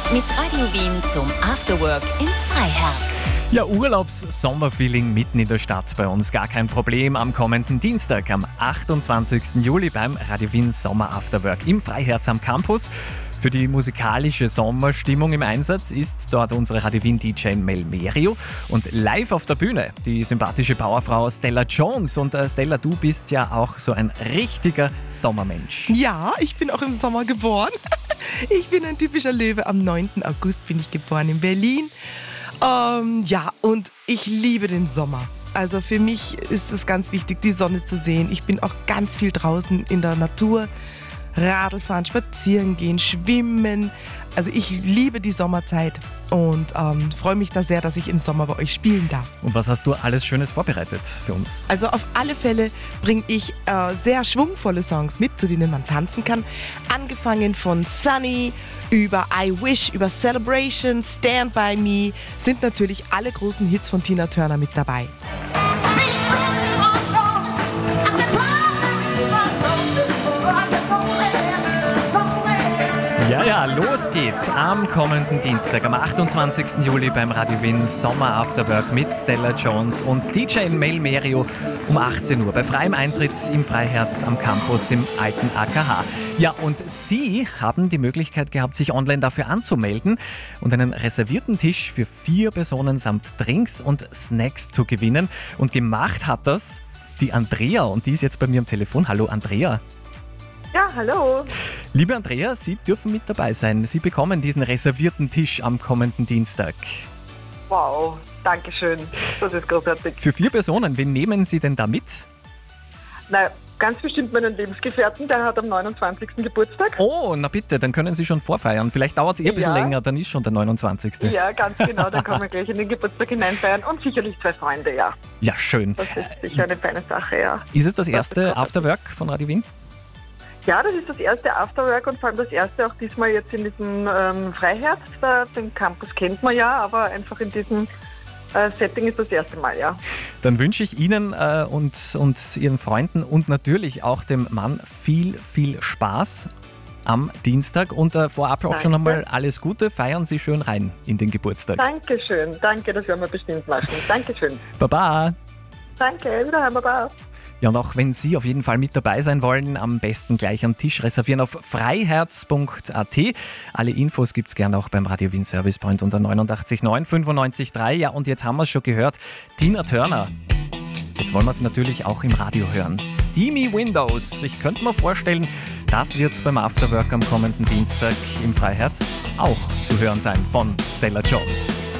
Mit Radio Wien zum Afterwork ins Freiherz. Ja, Urlaubs-Sommerfeeling mitten in der Stadt bei uns. Gar kein Problem. Am kommenden Dienstag, am 28. Juli beim Radio Wien Sommer Afterwork im Freiherz am Campus. Für die musikalische Sommerstimmung im Einsatz ist dort unsere Radio Wien DJ Mel Merio. Und live auf der Bühne die sympathische Powerfrau Stella Jones. Und Stella, du bist ja auch so ein richtiger Sommermensch. Ja, ich bin auch im Sommer geboren. Ich bin ein typischer Löwe. Am 9. August bin ich geboren in Berlin. Und ich liebe den Sommer. Also für mich ist es ganz wichtig, die Sonne zu sehen. Ich bin auch ganz viel draußen in der Natur. Radlfahren, spazieren gehen, schwimmen. Also ich liebe die Sommerzeit und freue mich da sehr, dass ich im Sommer bei euch spielen darf. Und was hast du alles Schönes vorbereitet für uns? Also auf alle Fälle bringe ich sehr schwungvolle Songs mit, zu denen man tanzen kann. Angefangen von Sunny über I Wish, über Celebration, Stand By Me, sind natürlich alle großen Hits von Tina Turner mit dabei. Ja, los geht's am kommenden Dienstag, am 28. Juli beim Radio Wien Sommer Afterwork mit Stella Jones und DJ Mel Merio um 18 Uhr bei freiem Eintritt im Freiherz am Campus im alten AKH. Ja, und Sie haben die Möglichkeit gehabt, sich online dafür anzumelden und einen reservierten Tisch für 4 Personen samt Drinks und Snacks zu gewinnen. Und gemacht hat das die Andrea und die ist jetzt bei mir am Telefon. Hallo Andrea. Ja, hallo. Liebe Andrea, Sie dürfen mit dabei sein. Sie bekommen diesen reservierten Tisch am kommenden Dienstag. Wow, danke schön. Das ist großartig. Für 4 Personen, wen nehmen Sie denn da mit? Na, ganz bestimmt meinen Lebensgefährten, der hat am 29. Geburtstag. Oh, na bitte, dann können Sie schon vorfeiern. Vielleicht dauert es ein bisschen Ja. länger, dann ist schon der 29. Ja, ganz genau, dann können wir gleich in den Geburtstag hineinfeiern und sicherlich 2 Freunde, ja. Ja, schön. Das ist sicher eine feine Sache, ja. Ist es das ist erste großartig. Afterwork von Radio Wien? Ja, das ist das erste Afterwork und vor allem das erste auch diesmal jetzt in diesem Freiherz. Den Campus kennt man ja, aber einfach in diesem Setting ist das erste Mal, ja. Dann wünsche ich Ihnen und Ihren Freunden und natürlich auch dem Mann viel Spaß am Dienstag und vorab auch schon einmal alles Gute. Feiern Sie schön rein in den Geburtstag. Dankeschön, danke, das werden wir bestimmt machen. Dankeschön. Baba! Danke, wiederhören, Baba. Ja, und auch wenn Sie auf jeden Fall mit dabei sein wollen, am besten gleich am Tisch reservieren auf freiherz.at. Alle Infos gibt es gerne auch beim Radio Wien Service Point unter 89 9 95 3. Ja, und jetzt haben wir es schon gehört, Tina Turner. Jetzt wollen wir sie natürlich auch im Radio hören. Steamy Windows. Ich könnte mir vorstellen, das wird beim Afterwork am kommenden Dienstag im Freiherz auch zu hören sein von Stella Jones.